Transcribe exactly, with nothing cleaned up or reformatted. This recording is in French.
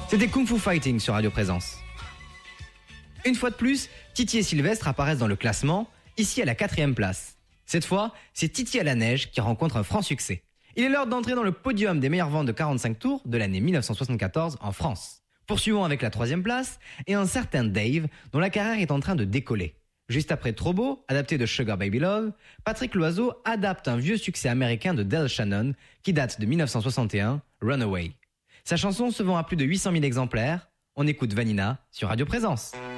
C'était Kung Fu Fighting sur Radio Présence. Une fois de plus, Titi et Sylvestre apparaissent dans le classement, ici à la quatrième place. Cette fois, c'est Titi à la neige qui rencontre un franc succès. Il est l'heure d'entrer dans le podium des meilleures ventes de quarante-cinq tours de l'année dix-neuf cent soixante-quatorze en France. Poursuivons avec la troisième place et un certain Dave dont la carrière est en train de décoller. Juste après Trop Beau, adapté de Sugar Baby Love, Patrick Loiseau adapte un vieux succès américain de Del Shannon qui date de dix-neuf cent soixante et un, Runaway. Sa chanson se vend à plus de huit cent mille exemplaires. On écoute Vanina sur Radio Présence.